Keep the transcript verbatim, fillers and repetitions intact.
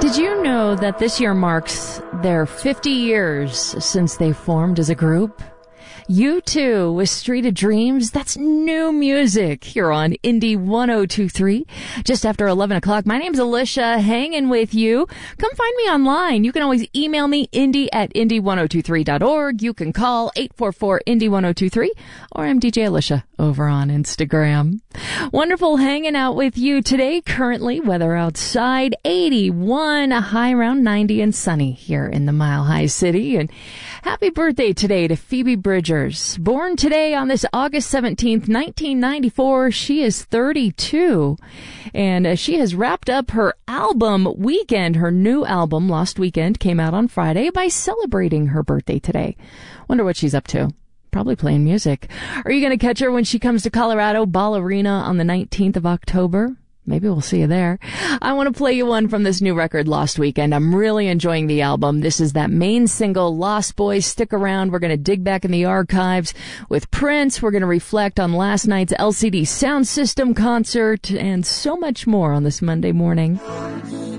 Did you know that this year marks their fifty years since they formed as a group? U two with Street of Dreams. That's new music here on Indie one oh two point three. Just after eleven o'clock. My name's Alicia, hanging with you. Come find me online. You can always email me, indie at indie one oh two three dot org. You can call eight four four indie one oh two three, or I'm D J Alicia over on Instagram. Wonderful hanging out with you today. Currently, weather outside eighty-one, a high around ninety, and sunny here in the Mile High City. And happy birthday today to Phoebe Bridgers. Born today on this August seventeenth, nineteen ninety-four. She is thirty-two. And uh, she has wrapped up her album Weekend. Her new album, Lost Weekend, came out on Friday by celebrating her birthday today. Wonder what she's up to. Probably playing music. Are you going to catch her when she comes to Colorado Ball Arena on the nineteenth of October? Maybe we'll see you there. I want to play you one from this new record, Lost Weekend. I'm really enjoying the album. This is that main single, Lost Boys. Stick around. We're going to dig back in the archives with Prince. We're going to reflect on last night's L C D Sound System concert and so much more on this Monday morning.